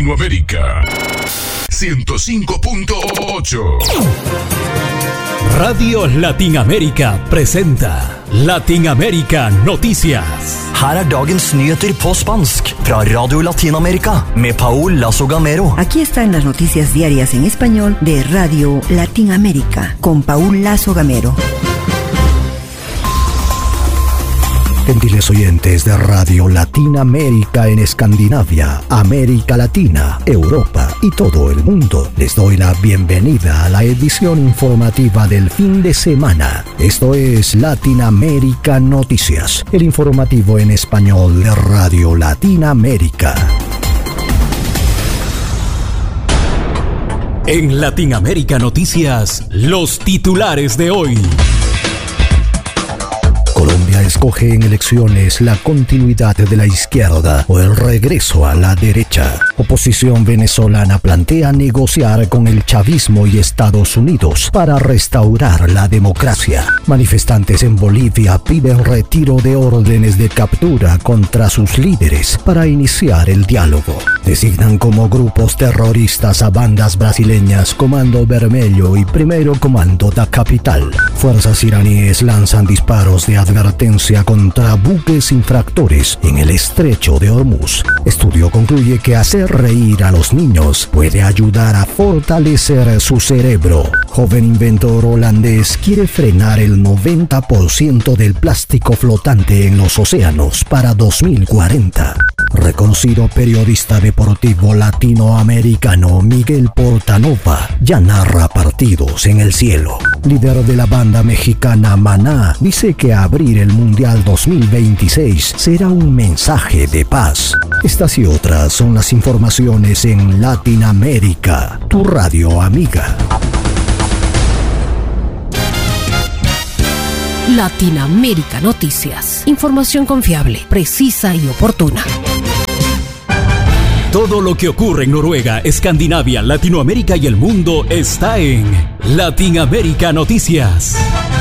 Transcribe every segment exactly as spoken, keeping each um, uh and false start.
Latinoamérica. ciento cinco punto ocho. Radio Latinoamérica presenta Latinoamérica Noticias. Her er dagens nyheter på spansk fra Radio Latinoamérica med Paul Lazo Gamero. Aquí están las noticias diarias en español de Radio Latinoamérica con Paul Lazo Gamero. Gentiles oyentes de Radio Latinoamérica en Escandinavia, América Latina, Europa y todo el mundo, les doy la bienvenida a la edición informativa del fin de semana. Esto es Latinoamérica Noticias, el informativo en español de Radio Latinoamérica. En Latinoamérica Noticias, los titulares de hoy. Colombia escoge en elecciones la continuidad de la izquierda o el regreso a la derecha. Oposición venezolana plantea negociar con el chavismo y Estados Unidos para restaurar la democracia. Manifestantes en Bolivia piden retiro de órdenes de captura contra sus líderes para iniciar el diálogo. Designan como grupos terroristas a bandas brasileñas Comando Vermelho y Primero Comando da Capital. Fuerzas iraníes lanzan disparos de advertencia contra buques infractores en el estrecho de Hormuz. Estudio concluye que hacer reír a los niños puede ayudar a fortalecer su cerebro. Joven inventor holandés quiere frenar el noventa por ciento del plástico flotante en los océanos para dos mil cuarenta. Reconocido periodista deportivo latinoamericano Miguel Portanova ya narra partidos en el cielo. Líder de la banda mexicana Maná dice que abrir el Mundial dos mil veintiséis será un mensaje de paz. Estas y otras son las informaciones en Latinoamérica, tu radio amiga. Latinoamérica Noticias. Información confiable, precisa y oportuna. Todo lo que ocurre en Noruega, Escandinavia, Latinoamérica y el mundo está en Latinoamérica Noticias.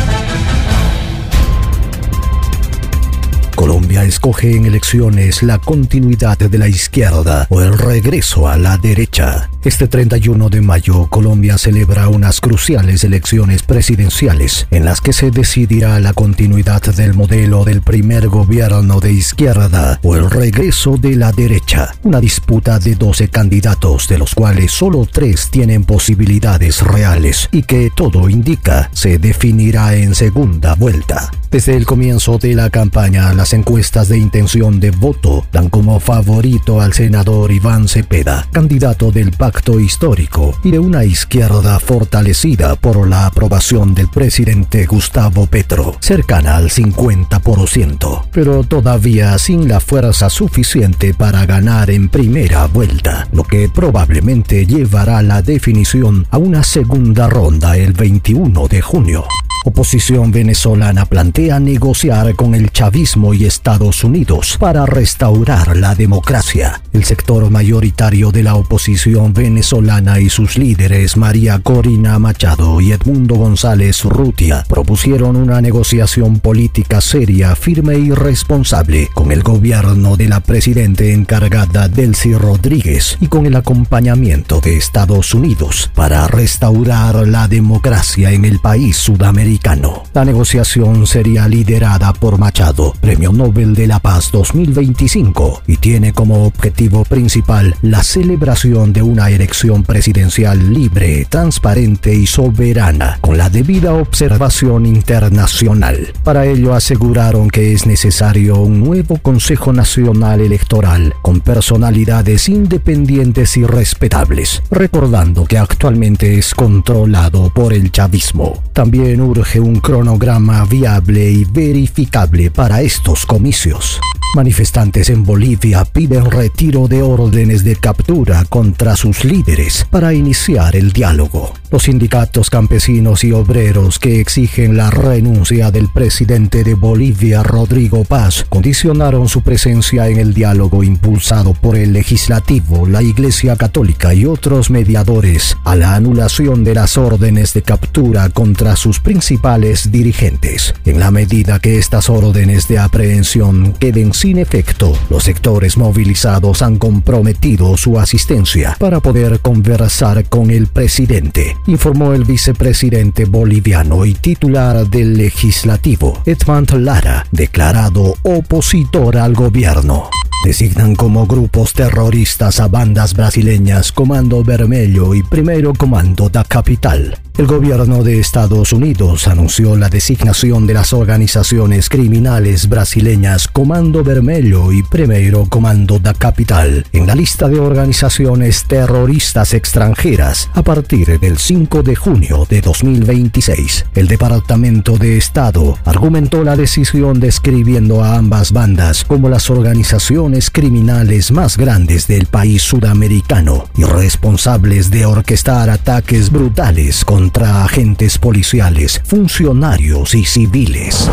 Colombia escoge en elecciones la continuidad de la izquierda o el regreso a la derecha. Este treinta y uno de mayo, Colombia celebra unas cruciales elecciones presidenciales en las que se decidirá la continuidad del modelo del primer gobierno de izquierda o el regreso de la derecha. Una disputa de doce candidatos, de los cuales solo tres tienen posibilidades reales y que todo indica se definirá en segunda vuelta. Desde el comienzo de la campaña, las encuestas de intención de voto dan como favorito al senador Iván Cepeda, candidato del Pacto Histórico y de una izquierda fortalecida por la aprobación del presidente Gustavo Petro, cercana al cincuenta por ciento, pero todavía sin la fuerza suficiente para ganar en primera vuelta, lo que probablemente llevará la definición a una segunda ronda el veintiuno de junio. Oposición venezolana plantea negociar con el chavismo y Estados Unidos para restaurar la democracia. El sector mayoritario de la oposición venezolana y sus líderes María Corina Machado y Edmundo González Urrutia propusieron una negociación política seria, firme y responsable con el gobierno de la presidente encargada Delcy Rodríguez y con el acompañamiento de Estados Unidos para restaurar la democracia en el país sudamericano. La negociación sería liderada por Machado, Premio Nobel de la Paz dos mil veinticinco, y tiene como objetivo principal la celebración de una elección presidencial libre, transparente y soberana, con la debida observación internacional. Para ello aseguraron que es necesario un nuevo Consejo Nacional Electoral con personalidades independientes y respetables, recordando que actualmente es controlado por el chavismo. También urge un cronograma viable y verificable para estos comicios. Manifestantes en Bolivia piden retiro de órdenes de captura contra sus líderes para iniciar el diálogo. Los sindicatos campesinos y obreros que exigen la renuncia del presidente de Bolivia, Rodrigo Paz, condicionaron su presencia en el diálogo impulsado por el legislativo, la Iglesia Católica y otros mediadores a la anulación de las órdenes de captura contra sus principales dirigentes. En la medida que estas órdenes de aprehensión queden siguen sin efecto. Los sectores movilizados han comprometido su asistencia para poder conversar con el presidente, informó el vicepresidente boliviano y titular del legislativo, Edmond Lara, declarado opositor al gobierno. Designan como grupos terroristas a bandas brasileñas Comando Vermelho y Primero Comando da Capital. El gobierno de Estados Unidos anunció la designación de las organizaciones criminales brasileñas Comando Vermelho y Primeiro Comando da Capital en la lista de organizaciones terroristas extranjeras a partir del cinco de junio de dos mil veintiséis. El Departamento de Estado argumentó la decisión describiendo a ambas bandas como las organizaciones criminales más grandes del país sudamericano y responsables de orquestar ataques brutales contra contra agentes policiales, funcionarios y civiles.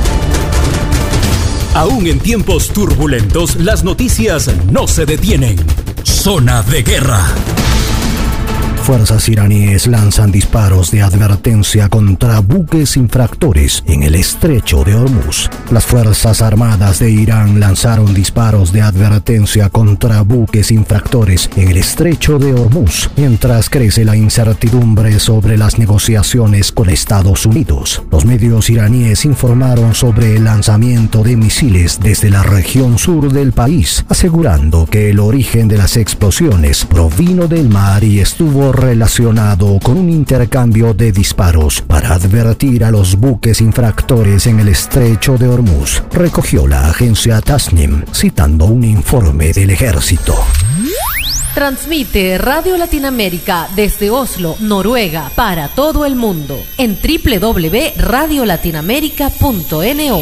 Aún en tiempos turbulentos, las noticias no se detienen. Zona de guerra. Fuerzas iraníes lanzan disparos de advertencia contra buques infractores en el estrecho de Hormuz. Las Fuerzas Armadas de Irán lanzaron disparos de advertencia contra buques infractores en el estrecho de Hormuz, mientras crece la incertidumbre sobre las negociaciones con Estados Unidos. Los medios iraníes informaron sobre el lanzamiento de misiles desde la región sur del país, asegurando que el origen de las explosiones provino del mar y estuvo relacionado con un intercambio de disparos para advertir a los buques infractores en el estrecho de Hormuz, recogió la agencia Tasnim, citando un informe del ejército. Transmite Radio Latinoamérica desde Oslo, Noruega, para todo el mundo en doble u doble u doble u punto radio latinoamérica punto no.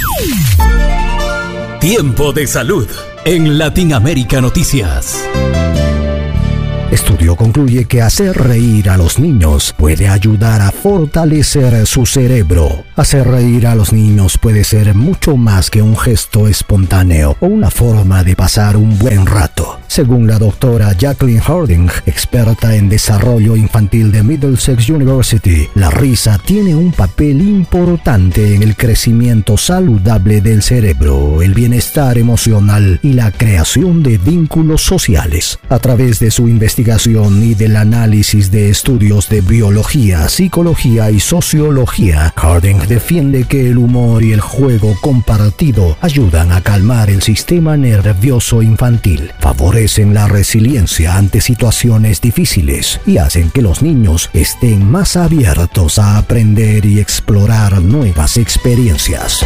Tiempo de salud en Latinoamérica Noticias. Estudio concluye que hacer reír a los niños puede ayudar a fortalecer su cerebro. Hacer reír a los niños puede ser mucho más que un gesto espontáneo o una forma de pasar un buen rato. Según la doctora Jacqueline Harding, experta en desarrollo infantil de Middlesex University, la risa tiene un papel importante en el crecimiento saludable del cerebro, el bienestar emocional y la creación de vínculos sociales. A través de su investigación y del análisis de estudios de biología, psicología y sociología, Harding defiende que el humor y el juego compartido ayudan a calmar el sistema nervioso infantil, favorecen la resiliencia ante situaciones difíciles y hacen que los niños estén más abiertos a aprender y explorar nuevas experiencias.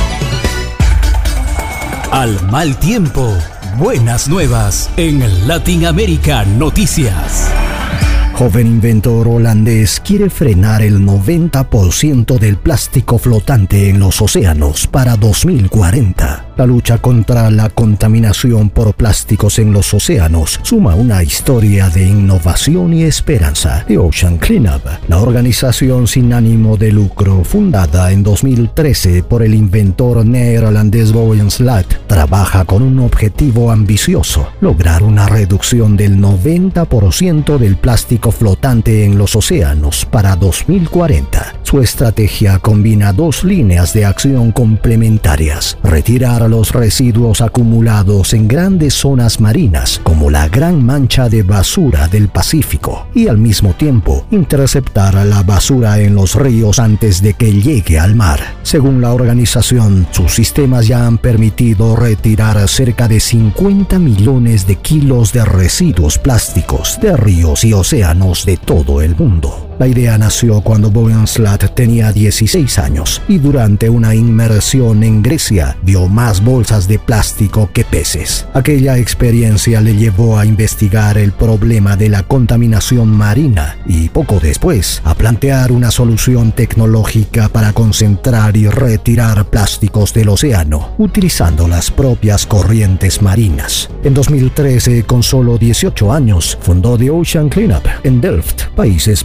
Al mal tiempo, buenas nuevas en Latinoamérica Noticias. Joven inventor holandés quiere frenar el noventa por ciento del plástico flotante en los océanos para dos mil cuarenta. La lucha contra la contaminación por plásticos en los océanos suma una historia de innovación y esperanza. The Ocean Cleanup, la organización sin ánimo de lucro fundada en dos mil trece por el inventor neerlandés Boyan Slat, trabaja con un objetivo ambicioso: lograr una reducción del noventa por ciento del plástico flotante en los océanos para dos mil cuarenta. Su estrategia combina dos líneas de acción complementarias: retirar los residuos acumulados en grandes zonas marinas como la Gran Mancha de Basura del Pacífico y al mismo tiempo interceptar la basura en los ríos antes de que llegue al mar. Según la organización, sus sistemas ya han permitido retirar cerca de cincuenta millones de kilos de residuos plásticos de ríos y océanos de todo el mundo. La idea nació cuando Boyan Slat tenía dieciséis años y durante una inmersión en Grecia vio más bolsas de plástico que peces. Aquella experiencia le llevó a investigar el problema de la contaminación marina y poco después a plantear una solución tecnológica para concentrar y retirar plásticos del océano utilizando las propias corrientes marinas. En dos mil trece, con solo dieciocho años, fundó The Ocean Cleanup en Delft, Países Bajos.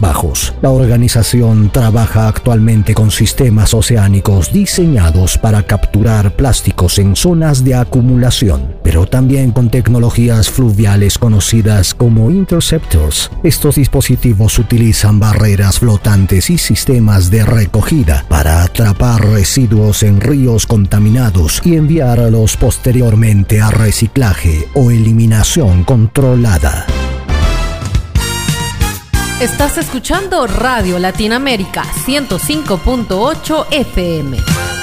años. La organización trabaja actualmente con sistemas oceánicos diseñados para capturar plásticos en zonas de acumulación, pero también con tecnologías fluviales conocidas como interceptors. Estos dispositivos utilizan barreras flotantes y sistemas de recogida para atrapar residuos en ríos contaminados y enviarlos posteriormente a reciclaje o eliminación controlada. Estás escuchando Radio Latinoamérica ciento cinco punto ocho F M.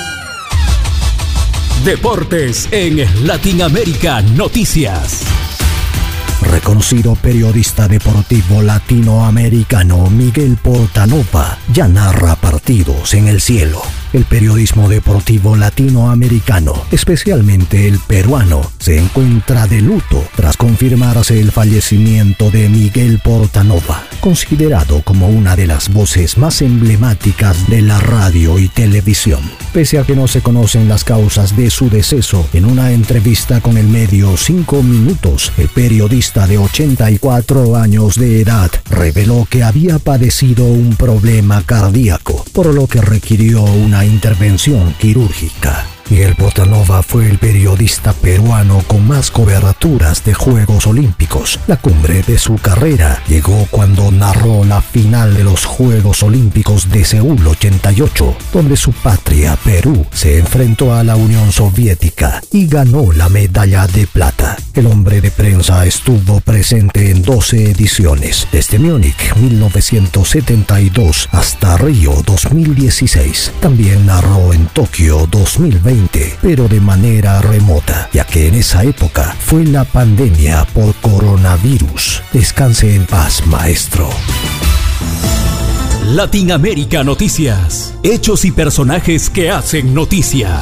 Deportes en Latinoamérica Noticias. Reconocido periodista deportivo latinoamericano Miguel Portanova ya narra partidos en el cielo. El periodismo deportivo latinoamericano, especialmente el peruano, se encuentra de luto tras confirmarse el fallecimiento de Miguel Portanova, considerado como una de las voces más emblemáticas de la radio y televisión. Pese a que no se conocen las causas de su deceso, en una entrevista con el medio Cinco Minutos, el periodista de ochenta y cuatro años de edad reveló que había padecido un problema cardíaco, por lo que requirió una intervención quirúrgica. Miguel Portanova fue el periodista peruano con más coberturas de Juegos Olímpicos. La cumbre de su carrera llegó cuando narró la final de los Juegos Olímpicos de Seúl ochenta y ocho, donde su patria, Perú, se enfrentó a la Unión Soviética y ganó la medalla de plata. El hombre de prensa estuvo presente en doce ediciones, desde Múnich mil novecientos setenta y dos hasta Río dos mil dieciséis. También narró en Tokio dos mil veinte, pero de manera remota, ya que en esa época fue la pandemia por coronavirus. Descanse en paz, maestro. Latinoamérica Noticias. Hechos y personajes que hacen noticia.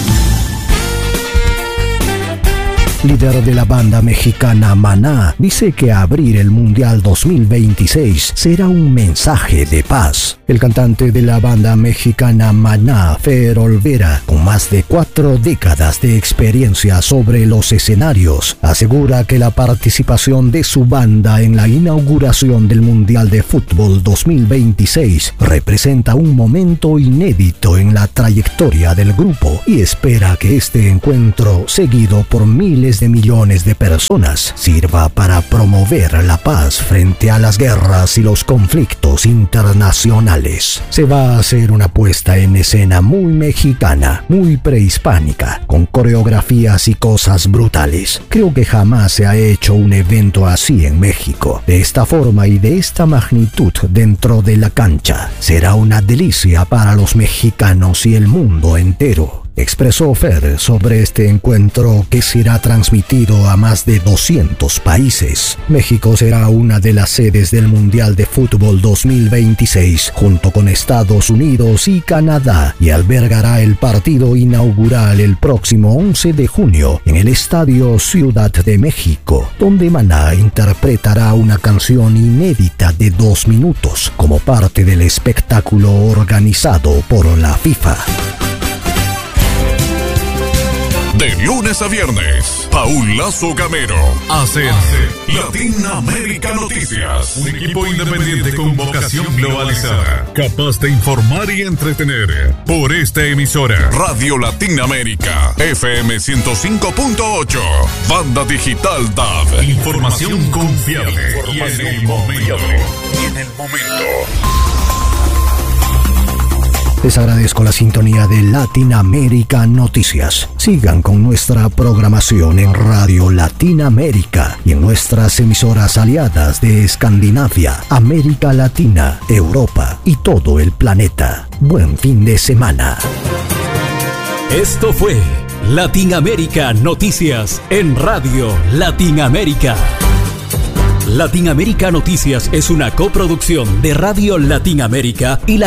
Líder de la banda mexicana Maná, dice que abrir el Mundial dos mil veintiséis será un mensaje de paz. El cantante de la banda mexicana Maná, Fer Olvera, con más de cuatro décadas de experiencia sobre los escenarios, asegura que la participación de su banda en la inauguración del Mundial de Fútbol dos mil veintiséis representa un momento inédito en la trayectoria del grupo y espera que este encuentro, seguido por miles de millones de personas, sirva para promover la paz frente a las guerras y los conflictos internacionales. Se va a hacer una puesta en escena muy mexicana, muy prehispánica, con coreografías y cosas brutales. Creo que jamás se ha hecho un evento así en México, de esta forma y de esta magnitud dentro de la cancha. Será una delicia para los mexicanos y el mundo entero, expresó Fer sobre este encuentro que será transmitido a más de doscientos países. México será una de las sedes del Mundial de Fútbol dos mil veintiséis, junto con Estados Unidos y Canadá, y albergará el partido inaugural el próximo once de junio en el Estadio Ciudad de México, donde Maná interpretará una canción inédita de dos minutos como parte del espectáculo organizado por la FIFA. De lunes a viernes, Paul Lazo Gamero hace Latinoamérica Noticias. Un equipo independiente con vocación globalizada, capaz de informar y entretener. Por esta emisora, Radio Latinoamérica, F M ciento cinco punto ocho, Banda Digital D A B. Información confiable y en el momento. Y en el momento. Les agradezco la sintonía de Latinoamérica Noticias. Sigan con nuestra programación en Radio Latinoamérica y en nuestras emisoras aliadas de Escandinavia, América Latina, Europa y todo el planeta. Buen fin de semana. Esto fue Latinoamérica Noticias en Radio Latinoamérica. Latinoamérica Noticias es una coproducción de Radio Latinoamérica y la